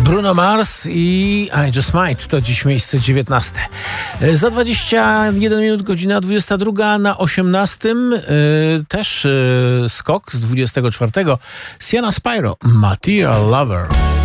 Bruno Mars i I Just Might to dziś miejsce 19. Za 21 minut godzina 22 na 18. Też skok z 24. Sienna Spyro, Material Lover.